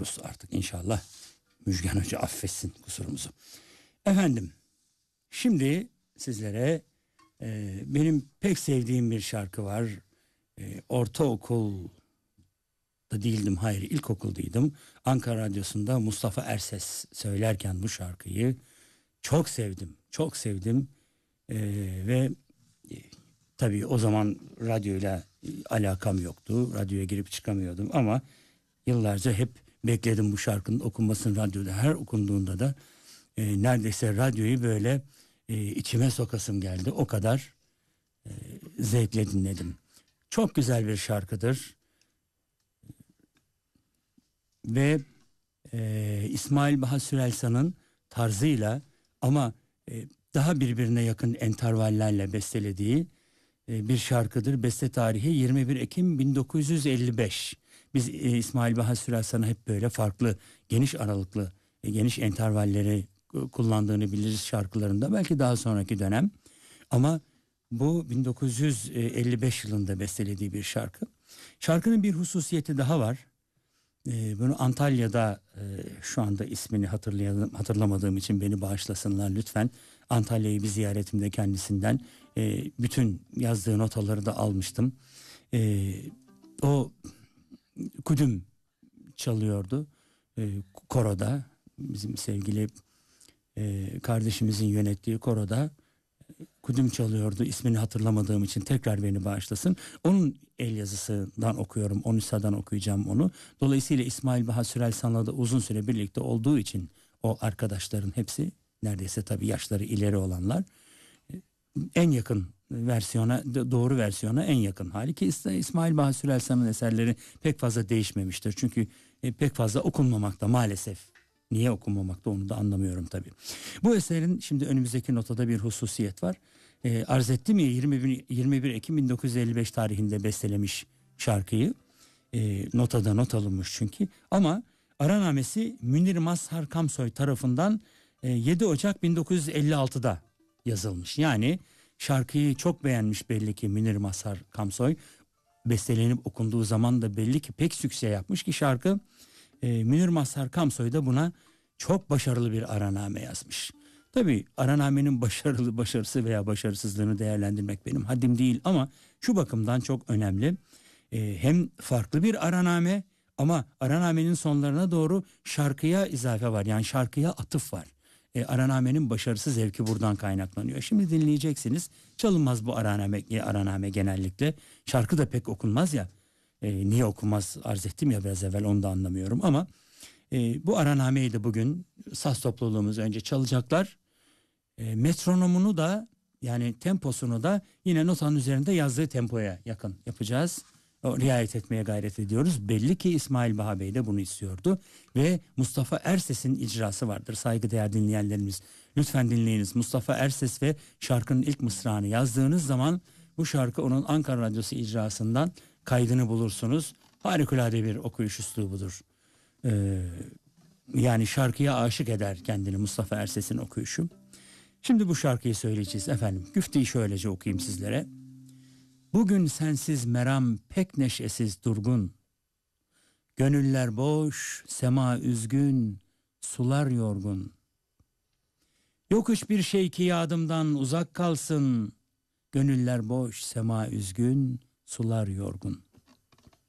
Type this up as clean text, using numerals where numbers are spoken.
okuyoruz artık inşallah. Müjgan Hoca affetsin kusurumuzu. Efendim, şimdi sizlere benim pek sevdiğim bir şarkı var. Ortaokulda değildim, hayır ilkokuldaydım. Ankara Radyosu'nda Mustafa Erses söylerken bu şarkıyı çok sevdim. Çok sevdim. Ve tabii o zaman radyoyla alakam yoktu. Radyoya girip çıkamıyordum ama yıllarca hep bekledim bu şarkının okunmasını radyoda. Her okunduğunda da neredeyse radyoyu böyle içime sokasım geldi. O kadar zevkle dinledim. Çok güzel bir şarkıdır. Ve İsmail Baha Sürelsan'ın tarzıyla ama daha birbirine yakın entervallerle bestelediği bir şarkıdır. Beste tarihi 21 Ekim 1955. Biz İsmail Baha Sürelsan'ı hep böyle farklı, geniş aralıklı, geniş entervalleri kullandığını biliriz şarkılarında. Belki daha sonraki dönem. Ama bu 1955 yılında bestelediği bir şarkı. Şarkının bir hususiyeti daha var. Bunu Antalya'da şu anda ismini hatırlamadığım için beni bağışlasınlar lütfen. Antalya'yı bir ziyaretimde kendisinden bütün yazdığı notaları da almıştım. O kudüm çalıyordu koroda, bizim sevgili kardeşimizin yönettiği koroda kudüm çalıyordu. İsmini hatırlamadığım için tekrar beni bağışlasın. Onun el yazısından okuyorum. Onisa'dan okuyacağım onu. Dolayısıyla İsmail Baha Sürelsan'la da uzun süre birlikte olduğu için o arkadaşların hepsi neredeyse tabii yaşları ileri olanlar en yakın versiyona, doğru versiyona en yakın hali ki İsmail Baha Sürelsan'ın eserleri pek fazla değişmemiştir. Çünkü pek fazla okunmamakta maalesef. Niye okunmamakta onu da anlamıyorum tabii. Bu eserin şimdi önümüzdeki notada bir hususiyet var. Arz ettim ya 21 Ekim 1955 tarihinde bestelemiş şarkıyı. Notada not alınmış çünkü. Ama aranamesi Münir Mazhar Kamsoy tarafından 7 Ocak 1956'da yazılmış. Yani şarkıyı çok beğenmiş belli ki Münir Mazhar Kamsoy. Bestelenip okunduğu zaman da belli ki pek sükse yapmış ki şarkı. Münir Mazhar Kamsoy da buna çok başarılı bir araname yazmış. Tabii aranamenin başarılı başarısı veya başarısızlığını değerlendirmek benim haddim değil ama şu bakımdan çok önemli. Hem farklı bir araname ama aranamenin sonlarına doğru şarkıya izafe var. Yani şarkıya atıf var. Aranamenin başarısı zevki buradan kaynaklanıyor. Şimdi dinleyeceksiniz. Çalınmaz bu araname genellikle. Şarkı da pek okunmaz ya. Niye okunmaz arz ettim ya biraz evvel, onu da anlamıyorum ama bu aranameyi de bugün saz topluluğumuz önce çalacaklar. Metronomunu da yani temposunu da yine notanın üzerinde yazdığı tempoya yakın yapacağız. Riayet etmeye gayret ediyoruz. Belli ki İsmail Baha Bey de bunu istiyordu ve Mustafa Erses'in icrası vardır saygıdeğer dinleyenlerimiz. Lütfen dinleyiniz. Mustafa Erses ve şarkının ilk mısrağını yazdığınız zaman bu şarkı onun Ankara Radyosu icrasından kaydını bulursunuz. Harikulade bir okuyuş üslubudur. Yani şarkıya aşık eder kendini Mustafa Erses'in okuyuşu. Şimdi bu şarkıyı söyleyeceğiz efendim. Güfteyi şöylece okuyayım sizlere. Bugün sensiz meram pek neşesiz durgun. Gönüller boş, sema üzgün, sular yorgun. Yok hiçbir şey ki yadımdan uzak kalsın. Gönüller boş, sema üzgün, sular yorgun.